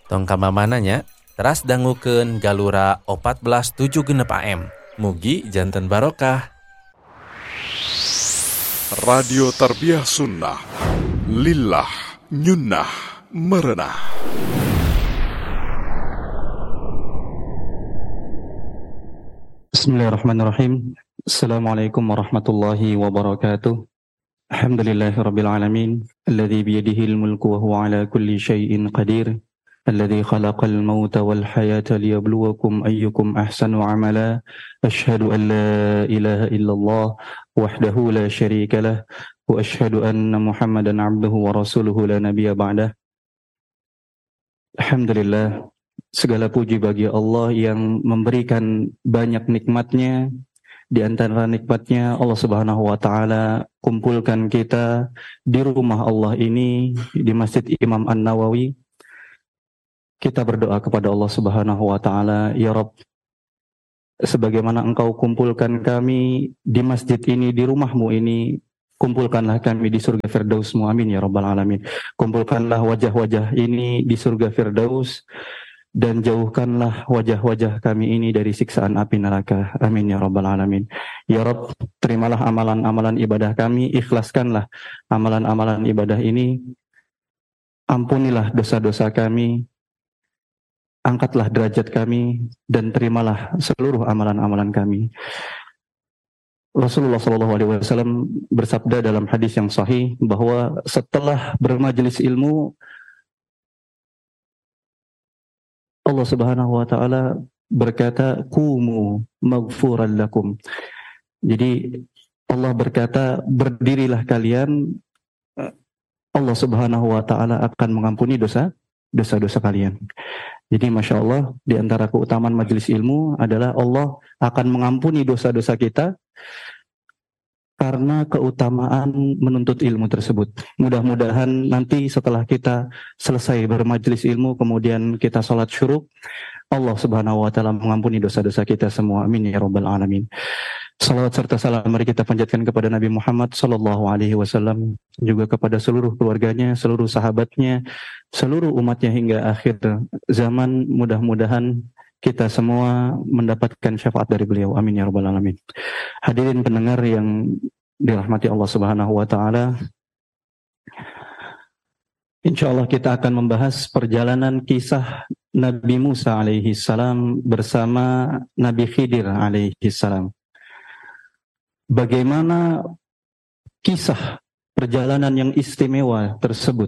Tong kamamananya teras dangukeun Galura 14.7 AM. Mugi janten barokah. Radio Tarbiyah Sunnah Lillah Nyunnah Merenah. Bismillahirrahmanirrahim. Assalamualaikum warahmatullahi wabarakatuh. Alhamdulillahirabbil alamin, alladzi biyadihi al-mulku wa huwa ala kulli syai'in qadir. الذي خلق الموت والحياة ليبلوكم أيكم أحسن عملا أشهد أن لا إله إلا الله وحده لا شريك له وأشهد أن محمدا عبده ورسوله لا نبي بعده. Alhamdulillah, segala puji bagi Allah yang memberikan banyak nikmatnya. Di antara nikmatnya Allah Subhanahu wa taala kumpulkan kita di rumah Allah ini, di Masjid Imam An-Nawawi. Kita berdoa kepada Allah Subhanahu wa taala, ya Rabb, sebagaimana Engkau kumpulkan kami di masjid ini, di rumahmu ini, kumpulkanlah kami di surga Firdaus-Mu, amin ya rabbal alamin. Kumpulkanlah wajah-wajah ini di surga Firdaus dan jauhkanlah wajah-wajah kami ini dari siksaan api neraka, amin ya rabbal alamin. Ya Rabb, terimalah amalan-amalan ibadah kami, ikhlaskanlah amalan-amalan ibadah ini, ampunilah dosa-dosa kami, angkatlah derajat kami, dan terimalah seluruh amalan-amalan kami. Rasulullah SAW bersabda dalam hadis yang sahih bahwa setelah bermajelis ilmu, Allah Subhanahu wa taala berkata, "Qumu maghfuran lakum." Jadi Allah berkata, berdirilah kalian, Allah Subhanahu wa taala akan mengampuni dosa-dosa kalian. Jadi Masya Allah, di antara keutamaan majelis ilmu adalah Allah akan mengampuni dosa-dosa kita karena keutamaan menuntut ilmu tersebut. Mudah-mudahan nanti setelah kita selesai bermajelis ilmu, kemudian kita sholat syuruk, Allah Subhanahu wa taala mengampuni dosa-dosa kita semua. Amin ya rabbal alamin. Salawat serta salam mari kita panjatkan kepada Nabi Muhammad sallallahu alaihi wasallam, juga kepada seluruh keluarganya, seluruh sahabatnya, seluruh umatnya hingga akhir zaman. Mudah-mudahan kita semua mendapatkan syafaat dari beliau. Amin ya rabbal alamin. Hadirin pendengar yang dirahmati Allah Subhanahu wa taala, insyaallah kita akan membahas perjalanan kisah Nabi Musa alaihi salam bersama Nabi Khidir alaihi salam. Bagaimana kisah perjalanan yang istimewa tersebut.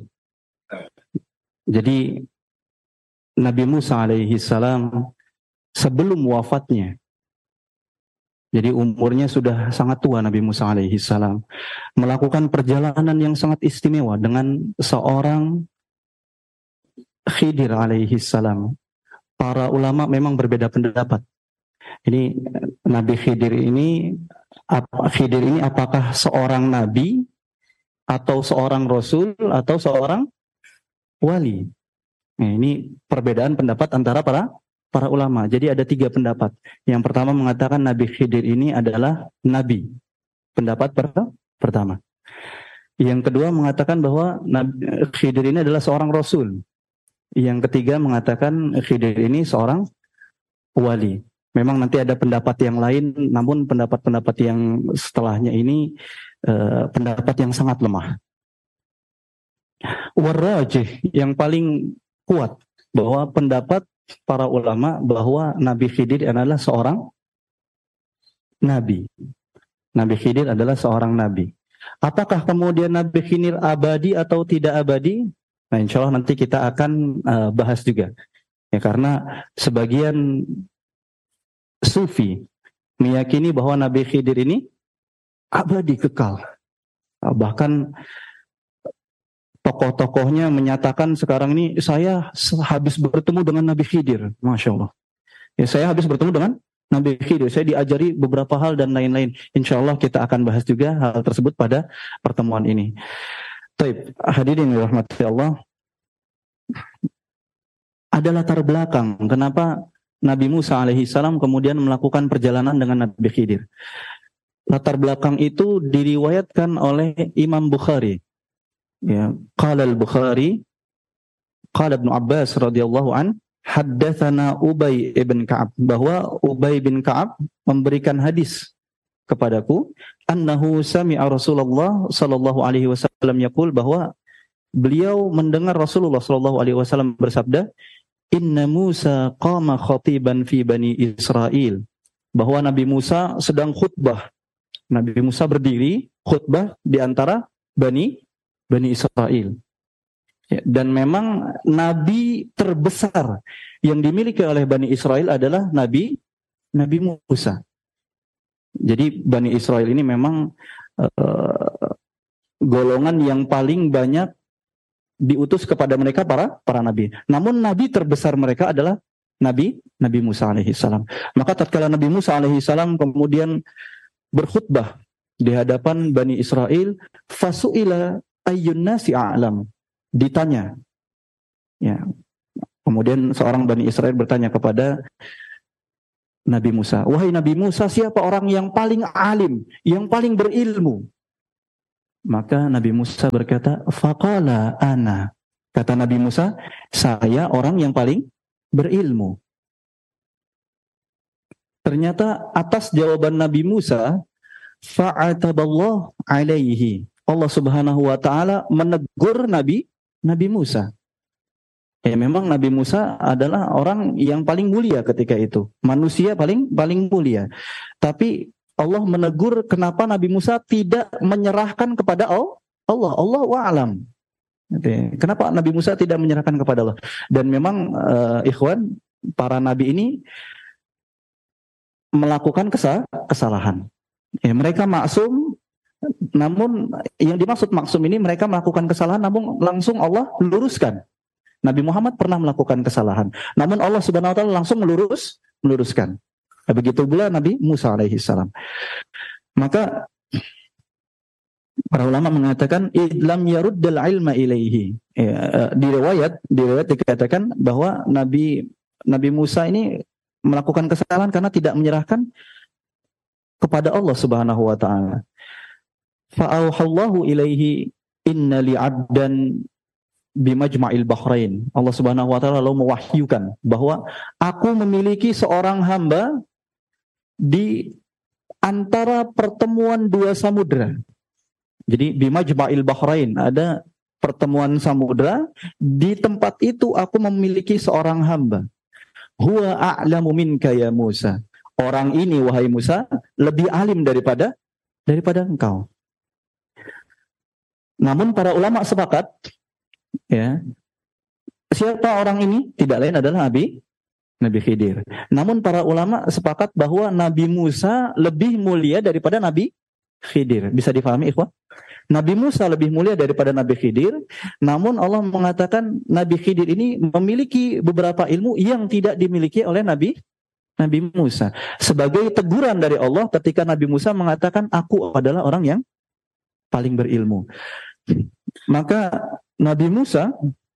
Jadi Nabi Musa alaihi salam sebelum wafatnya, jadi umurnya sudah sangat tua, Nabi Musa alaihi salam melakukan perjalanan yang sangat istimewa dengan seorang Khidir alaihi salam. Para ulama memang berbeda pendapat. Ini Nabi Khidir ini apakah seorang nabi atau seorang rasul atau seorang wali? Nah, ini perbedaan pendapat antara para ulama. Jadi ada 3 pendapat. Yang pertama mengatakan Nabi Khidir ini adalah nabi. Pendapat pertama. Yang kedua mengatakan bahwa Nabi Khidir ini adalah seorang rasul. Yang ketiga mengatakan Khidir ini seorang wali. Memang nanti ada pendapat yang lain, namun pendapat-pendapat yang setelahnya ini pendapat yang sangat lemah. Warrajih, yang paling kuat bahwa pendapat para ulama bahwa Nabi Khidir adalah seorang nabi. Nabi Khidir adalah seorang nabi. Apakah kemudian Nabi Khidir abadi atau tidak abadi? Nah, insya Allah nanti kita akan bahas juga. Ya, karena sebagian Sufi meyakini bahwa Nabi Khidir ini abadi, kekal. Bahkan tokoh-tokohnya menyatakan sekarang ini saya habis bertemu dengan Nabi Khidir, Masya Allah. Ya, saya habis bertemu dengan Nabi Khidir, saya diajari beberapa hal dan lain-lain. Insya Allah kita akan bahas juga hal tersebut pada pertemuan ini. Taib, hadirin yang dirahmati Allah, ada latar belakang kenapa Nabi Musa alaihi salam kemudian melakukan perjalanan dengan Nabi Khidir. Latar belakang itu diriwayatkan oleh Imam Bukhari. Ya, qala al-Bukhari Qala Ibnu Abbas radhiyallahu an, haddatsana Ubay ibn Ka'ab, bahwa Ubay bin Ka'ab memberikan hadis kepadaku, annahu sami'a Rasulullah sallallahu alaihi wasallam yaqul, bahwa beliau mendengar Rasulullah sallallahu alaihi wasallam bersabda, inna Musa qama khatiban fi bani Israil, bahwa Nabi Musa sedang khutbah. Nabi Musa berdiri khutbah di antara Bani Israel. Ya, dan memang nabi terbesar yang dimiliki oleh Bani Israel adalah Nabi Musa. Jadi Bani Israel ini memang golongan yang paling banyak diutus kepada mereka para nabi. Namun nabi terbesar mereka adalah Nabi Musa alaihissalam. Maka tatkala Nabi Musa alaihissalam kemudian berkhutbah di hadapan Bani Israel, fasu'ila ayyun nasi a'lam, ditanya. Ya. Kemudian seorang Bani Israel bertanya kepada Nabi Musa, wahai Nabi Musa, siapa orang yang paling alim, yang paling berilmu? Maka Nabi Musa berkata, faqala ana. Kata Nabi Musa, saya orang yang paling berilmu. Ternyata atas jawaban Nabi Musa, fa'ataballah alaihi, Allah Subhanahu wa taala menegur Nabi Musa. Ya, memang Nabi Musa adalah orang yang paling mulia ketika itu, manusia paling mulia. Tapi Allah menegur kenapa Nabi Musa tidak menyerahkan kepada Allah. Allah wa'alam. Kenapa Nabi Musa tidak menyerahkan kepada Allah? Dan memang ikhwan, para nabi ini melakukan kesalahan. Ya, mereka maksum, namun yang dimaksud maksum ini mereka melakukan kesalahan namun langsung Allah luruskan. Nabi Muhammad pernah melakukan kesalahan, namun Allah Subhanahu wa taala langsung meluruskan. Begitu pula Nabi Musa alaihi salam. Maka para ulama mengatakan idlam yaruddal ilma ilaihi. Di riwayat dikatakan bahwa Nabi Musa ini melakukan kesalahan karena tidak menyerahkan kepada Allah Subhanahu wa taala. Fa'auhallahu ilaihi inna li'abdan bimajma'il bahrain. Allah Subhanahu wa taala lalu mewahyukan bahwa aku memiliki seorang hamba di antara pertemuan dua samudra. Jadi bimajma'il bahrain, ada pertemuan samudra, di tempat itu aku memiliki seorang hamba. Huwa a'lamu minka ya Musa. Orang ini wahai Musa lebih alim daripada engkau. Namun para ulama sepakat, ya, siapa orang ini? Tidak lain adalah Nabi Khidir. Namun para ulama sepakat bahwa Nabi Musa lebih mulia daripada Nabi Khidir. Bisa difahami, ikhwan? Nabi Musa lebih mulia daripada Nabi Khidir, namun Allah mengatakan Nabi Khidir ini memiliki beberapa ilmu yang tidak dimiliki oleh Nabi Musa. Sebagai teguran dari Allah ketika Nabi Musa mengatakan, aku adalah orang yang paling berilmu. Maka Nabi Musa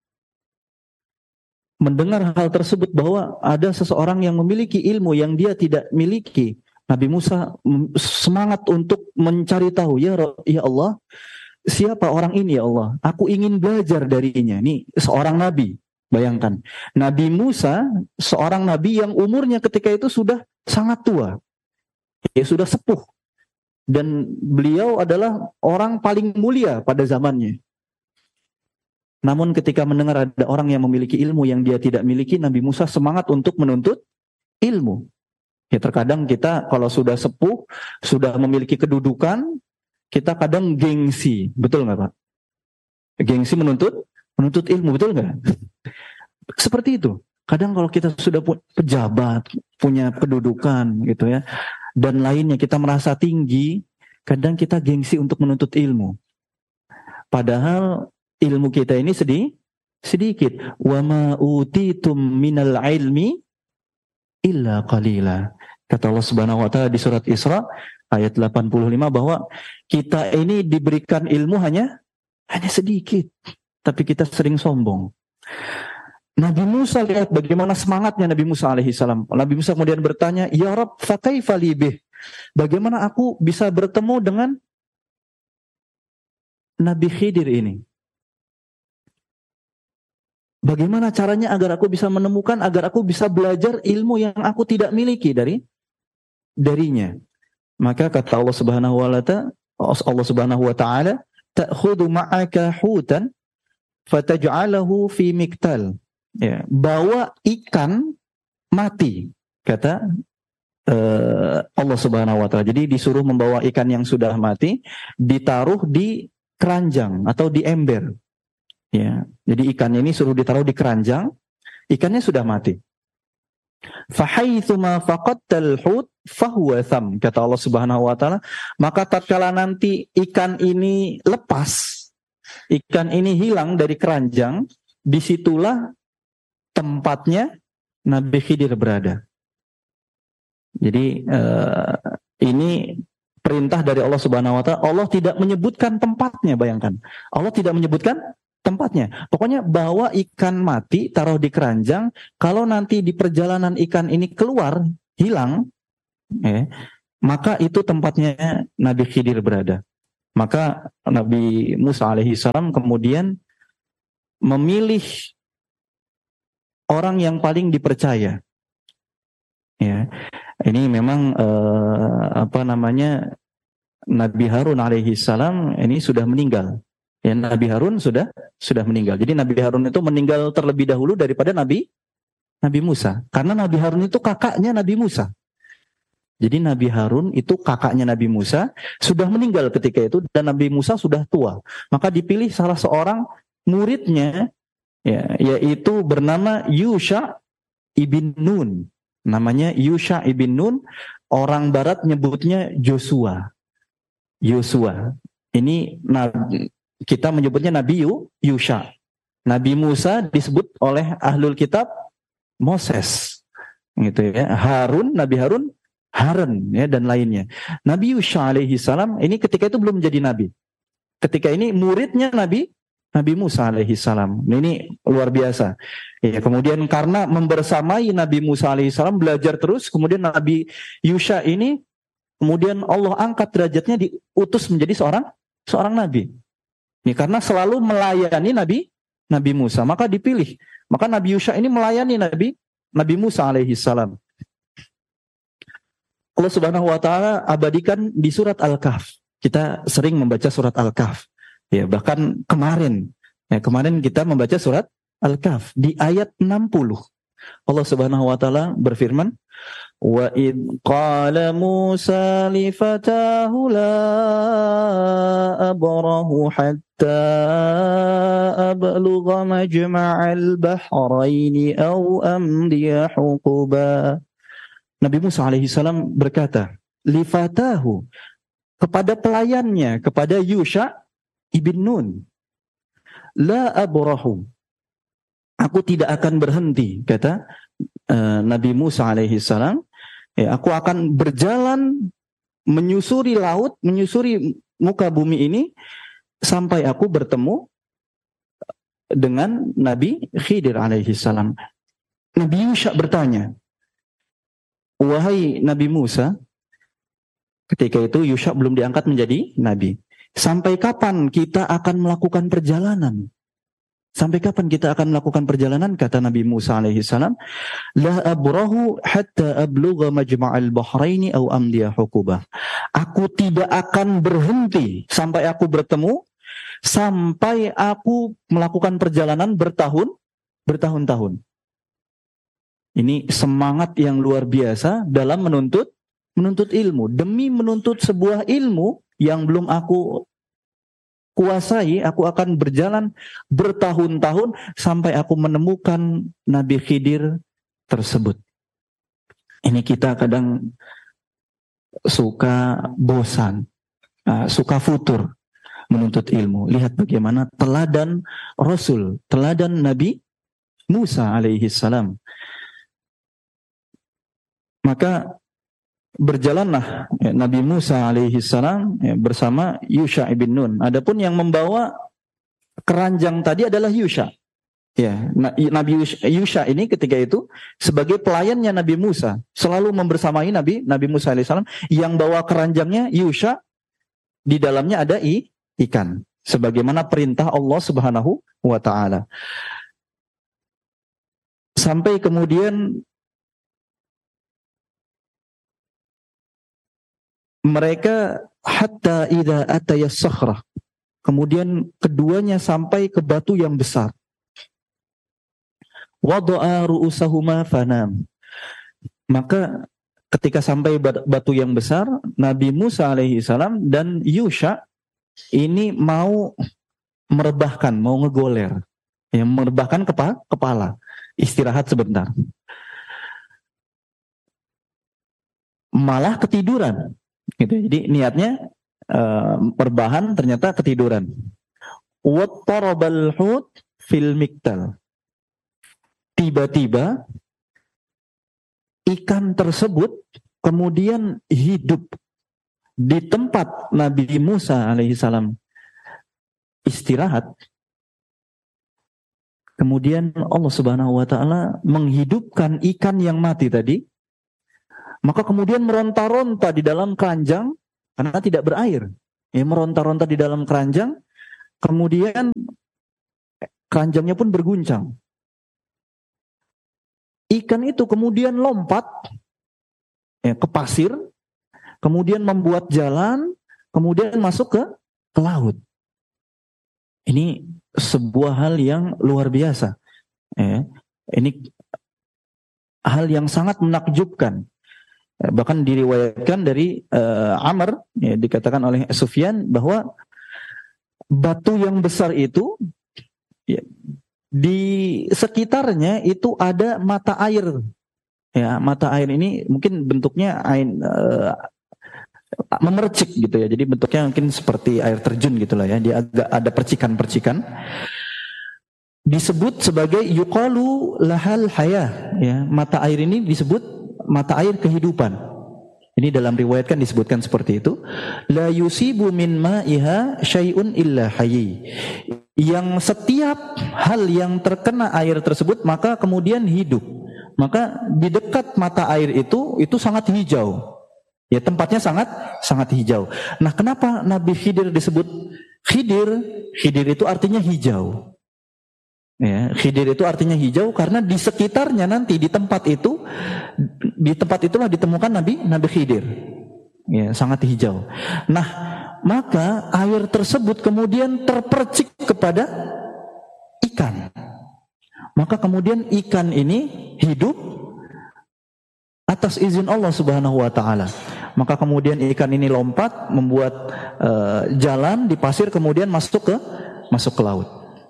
mendengar hal tersebut bahwa ada seseorang yang memiliki ilmu yang dia tidak miliki. Nabi Musa semangat untuk mencari tahu, ya Allah, siapa orang ini ya Allah? Aku ingin belajar darinya. Ini seorang nabi. Bayangkan, Nabi Musa seorang nabi yang umurnya ketika itu sudah sangat tua. Ya, sudah sepuh. Dan beliau adalah orang paling mulia pada zamannya. Namun ketika mendengar ada orang yang memiliki ilmu yang dia tidak miliki, Nabi Musa semangat untuk menuntut ilmu. Ya, terkadang kita kalau sudah sepuh, sudah memiliki kedudukan, kita kadang gengsi, betul nggak Pak? Gengsi menuntut ilmu, betul nggak? Seperti itu. Kadang kalau kita sudah pejabat, punya kedudukan, gitu ya, dan lainnya kita merasa tinggi, kadang kita gengsi untuk menuntut ilmu. Padahal ilmu kita ini sedikit. Wa ma utitum minal ilmi illa qalila. Kata Allah Subhanahu wa taala di surat Isra ayat 85 bahwa kita ini diberikan ilmu hanya sedikit, tapi kita sering sombong. Nabi Musa lihat bagaimana semangatnya Nabi Musa alaihi salam. Nabi Musa kemudian bertanya, "Ya Rabb, fa kaifa li bih?" Bagaimana aku bisa bertemu dengan Nabi Khidir ini? Bagaimana caranya agar aku bisa menemukan, agar aku bisa belajar ilmu yang aku tidak miliki darinya. Maka kata Allah Subhanahu wa taala, ta'khudhu ma'aka hutan fataj'alahu fi miktal. Ya, bawa ikan mati, kata Allah Subhanahu wa taala. Jadi disuruh membawa ikan yang sudah mati, ditaruh di keranjang atau di ember. Ya, jadi ikan ini suruh ditaruh di keranjang, ikannya sudah mati. Fahaitsuma faqattal hut fahuwa tham, kata Allah Subhanahu wa taala, maka tatkala nanti ikan ini lepas, ikan ini hilang dari keranjang, disitulah tempatnya Nabi Khidir berada. Jadi ini perintah dari Allah Subhanahu wa taala. Allah tidak menyebutkan tempatnya, bayangkan. Allah tidak menyebutkan tempatnya. Pokoknya bawa ikan mati, taruh di keranjang. Kalau nanti di perjalanan ikan ini keluar, hilang, maka itu tempatnya Nabi Khidir berada. Maka Nabi Musa alaihissalam kemudian memilih orang yang paling dipercaya. Ya, ini memang Nabi Harun alaihissalam ini sudah meninggal. Ya, Nabi Harun sudah meninggal. Jadi Nabi Harun itu meninggal terlebih dahulu daripada Nabi Musa. Karena Nabi Harun itu kakaknya Nabi Musa. Jadi Nabi Harun itu kakaknya Nabi Musa, sudah meninggal ketika itu, dan Nabi Musa sudah tua. Maka dipilih salah seorang muridnya, ya, yaitu bernama Yusha ibn Nun. Namanya Yusha ibn Nun, orang barat nyebutnya Joshua. Ini kita menyebutnya Nabi Yusha. Nabi Musa disebut oleh ahlul kitab Moses, gitu ya. Nabi Harun, Harun, ya, dan lainnya. Nabi Yusha alaihi salam ini ketika itu belum jadi nabi. Ketika ini muridnya Nabi Musa alaihi salam. Ini luar biasa. Ya, kemudian karena membersamai Nabi Musa alaihi salam, belajar terus, kemudian Nabi Yusha ini kemudian Allah angkat derajatnya, diutus menjadi seorang nabi. Ini karena selalu melayani Nabi Musa, maka dipilih. Maka Nabi Yusha ini melayani Nabi Musa alaihi salam. Allah Subhanahu wa taala abadikan di surat Al-Kahf. Kita sering membaca surat Al-Kahf. Ya, bahkan kemarin kita membaca surat Al-Kahf di ayat 60. Allah Subhanahu wa taala berfirman, "Wa id qala Musa li fatahu la abrahu hatta ablugha majma'al bahraini aw amdiya huquba." Nabi Musa alaihi salam berkata, li fatahu, kepada pelayannya, kepada Yusha ibn Nun, la abrahu, aku tidak akan berhenti, kata Nabi Musa alaihi salam, ya, aku akan berjalan menyusuri laut, menyusuri muka bumi ini sampai aku bertemu dengan Nabi Khidir alaihi salam. Nabi Yusha bertanya, wahai Nabi Musa, ketika itu Yusha belum diangkat menjadi nabi, sampai kapan kita akan melakukan perjalanan? Sampai kapan kita akan melakukan perjalanan? Kata Nabi Musa alaihi salam, la abrahu hatta ablugha majma'al bahraini aw amdiya huqubah. Aku tidak akan berhenti sampai aku bertemu, sampai aku melakukan perjalanan bertahun-tahun. Ini semangat yang luar biasa dalam menuntut ilmu. Demi menuntut sebuah ilmu yang belum aku kuasai, aku akan berjalan bertahun-tahun sampai aku menemukan Nabi Khidir tersebut. Ini kita kadang suka bosan, suka futur menuntut ilmu. Lihat bagaimana teladan Rasul, teladan Nabi Musa alaihi salam. Maka berjalanlah Nabi Musa alaihi salam bersama Yusha ibn Nun. Adapun yang membawa keranjang tadi adalah Yusha. Ya, Nabi Yusha ini ketika itu sebagai pelayannya Nabi Musa, selalu membersamai Nabi Musa alaihi salam. Yang bawa keranjangnya Yusha, di dalamnya ada ikan, sebagaimana perintah Allah Subhanahu wa taala. sampai kemudian mereka hatta idza ataya sakhrah, kemudian keduanya sampai ke batu yang besar. Wada'a ru'usahuma fanam. Maka ketika sampai batu yang besar, Nabi Musa alaihi salam dan Yusha ini mau merebahkan, mau ngegoler, yang merebahkan kepala, istirahat sebentar. Malah ketiduran, gitu. Jadi niatnya rebahan, ternyata ketiduran. Wattarabal hut fil miktal. Tiba-tiba ikan tersebut kemudian hidup di tempat Nabi Musa alaihissalam istirahat. Kemudian Allah Subhanahu wa taala menghidupkan ikan yang mati tadi. Maka kemudian meronta-ronta di dalam keranjang karena tidak berair. Ya, meronta-ronta di dalam keranjang, kemudian keranjangnya pun berguncang. Ikan itu kemudian lompat ke pasir, kemudian membuat jalan, kemudian masuk ke laut. Ini sebuah hal yang luar biasa. Ini hal yang sangat menakjubkan. Bahkan diriwayatkan dari Amr, dikatakan oleh Sufyan bahwa batu yang besar itu di sekitarnya itu ada mata air. Ya, mata air ini mungkin bentuknya air memercik gitu ya. Jadi bentuknya mungkin seperti air terjun gitulah ya. Dia agak ada percikan-percikan. Disebut sebagai yuqalu lahal hayah. Ya, mata air ini disebut mata air kehidupan. Ini dalam riwayat kan disebutkan seperti itu. La yusibu min ma'iha syai'un illa hayy. Yang setiap hal yang terkena air tersebut maka kemudian hidup. Maka di dekat mata air itu sangat hijau. Ya, tempatnya sangat hijau. Nah, kenapa Nabi Khidir disebut Khidir? Khidir itu artinya hijau. Ya, Khidir itu artinya hijau karena di sekitarnya nanti di tempat itulah ditemukan Nabi Khidir. Ya, sangat hijau. Nah, maka air tersebut kemudian terpercik kepada ikan. Maka kemudian ikan ini hidup atas izin Allah Subhanahu wa taala. Maka kemudian ikan ini lompat, membuat jalan di pasir, kemudian masuk ke laut.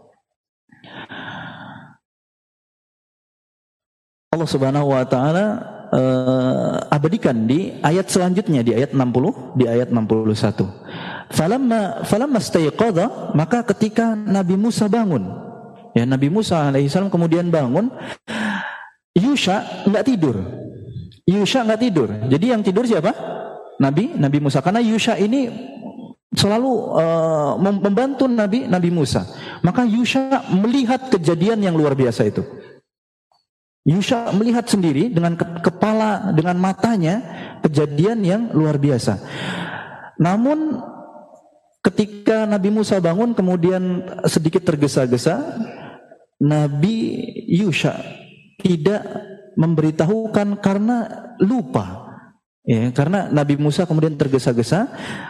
Allah Subhanahu wa taala abadikan di ayat selanjutnya, di ayat 60, di ayat 61. Falamma stayqadha, maka ketika Nabi Musa bangun, ya, Nabi Musa alaihissalam kemudian bangun, Yusha enggak tidur. Jadi yang tidur siapa? Nabi Musa, karena Yusha ini selalu membantu Nabi Musa. Maka Yusha melihat kejadian yang luar biasa itu. Yusha melihat sendiri dengan kepala, dengan matanya, kejadian yang luar biasa. Namun ketika Nabi Musa bangun kemudian sedikit tergesa-gesa, Nabi Yusha tidak memberitahukan karena lupa. Ya, karena Nabi Musa kemudian tergesa-gesa,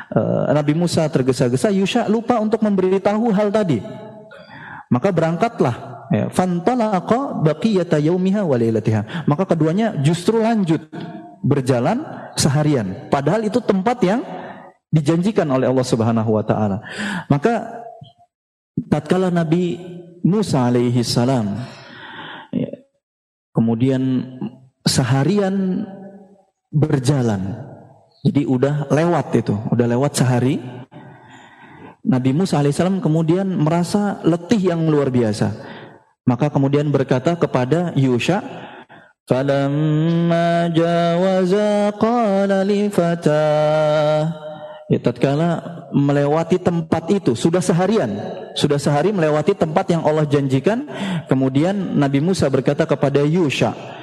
Yusha lupa untuk memberitahu hal tadi. Maka berangkatlah. Fantalaqa baqiyata yaumiha wa lailatiha. Maka keduanya justru lanjut berjalan seharian. Padahal itu tempat yang dijanjikan oleh Allah Subhanahu wa taala. Maka tatkala Nabi Musa alaihi salam kemudian seharian berjalan. Jadi udah lewat sehari. Nabi Musa alaihissalam kemudian merasa letih yang luar biasa. Maka kemudian berkata kepada Yusha, "Falamma jawaza qala li fatah." Ya, tatkala melewati tempat itu, sudah sehari melewati tempat yang Allah janjikan, kemudian Nabi Musa berkata kepada Yusha,